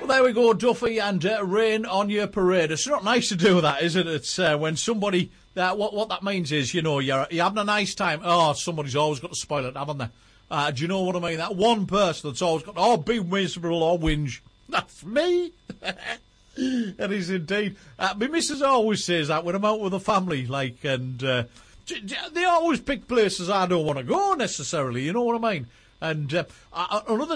Well, there we go, Duffy and Rain on your parade. It's not nice to do that, is it? It's when somebody... what that means is, you know, you're having a nice time. Oh, somebody's always got to spoil it, haven't they? Do you know what I mean? That one person that's always got, be miserable or whinge. That's me. It is indeed. My missus always says that when I'm out with the family, like, and they always pick places I don't want to go necessarily, you know what I mean? And another